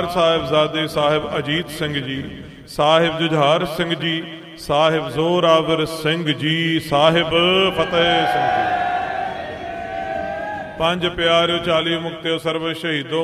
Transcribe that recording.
ਸਾਹਿਬਜ਼ਾਦੇ ਸਾਹਿਬ ਅਜੀਤ ਸਿੰਘ ਜੀ, ਸਾਹਿਬ ਜੁਝਾਰ ਸਿੰਘ ਜੀ, ਸਾਹਿਬ ਜ਼ੋਰਾਵਰ ਸਿੰਘ ਜੀ, ਸਾਹਿਬ ਫਤਿਹ ਸਿੰਘ ਜੀ। ਪੰਜ ਪਿਆਰਿਓ 40 ਮੁਕਤਿਓ ਸਰਬ ਸ਼ਹੀਦੋ